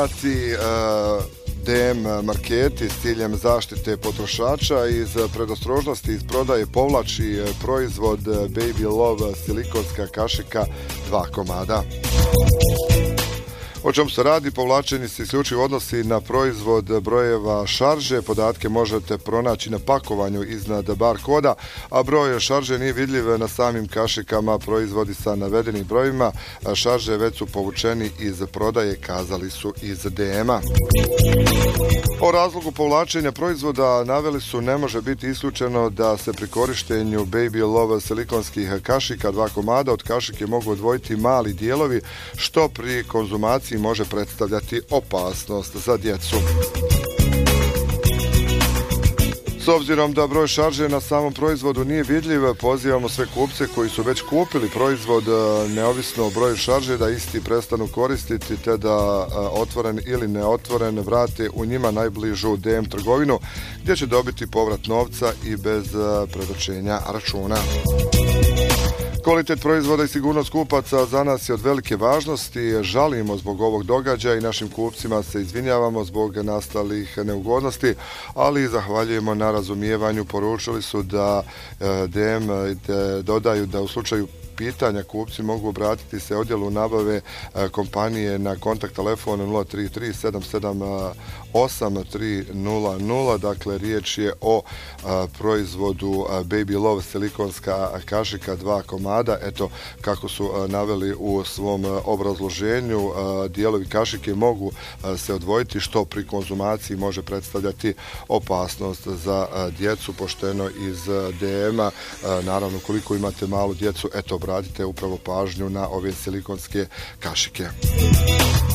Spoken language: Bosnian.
DM marketi s ciljem zaštite potrošača iz predostrožnosti iz prodaje povlači proizvod Baby Love silikonska kašika 2 komada. O čemu se radi? Povlačenje se isključivo odnosi na proizvod brojeva šarže. Podatke možete pronaći na pakovanju iznad bar koda, a broj šarže nije vidljiv na samim kašikama. Proizvodi sa navedenim brojima šarže već su povučeni iz prodaje, kazali su iz DM-a. O razlogu povlačenja proizvoda naveli su: ne može biti isključeno da se pri korištenju Baby Love silikonskih kašika 2 komada od kašike mogu odvojiti mali dijelovi, što pri konzumaciji može predstavljati opasnost za djecu. S obzirom da broj šarže na samom proizvodu nije vidljiv, pozivamo sve kupce koji su već kupili proizvod neovisno o broju šarže da isti prestanu koristiti, te da otvoren ili neotvoren vrate u njima najbližu DM trgovinu, gdje će dobiti povrat novca i bez predočenja računa. Kvalitet proizvoda i sigurnost kupaca za nas je od velike važnosti. Žalimo zbog ovog događaja i našim kupcima se izvinjavamo zbog nastalih neugodnosti, ali zahvaljujemo na razumijevanju. Poručili su da DM dodaju da u slučaju pitanja kupci mogu obratiti se odjelu nabave kompanije na kontakt telefon 033 778 300. Dakle, riječ je o proizvodu Baby Love silikonska kašika 2 komada. Eto, kako su naveli u svom obrazloženju, dijelovi kašike mogu se odvojiti, što pri konzumaciji može predstavljati opasnost za djecu. Pošteno iz DM-a. Naravno, koliko imate malu djecu, eto, obratite upravo pažnju na ove silikonske kašike.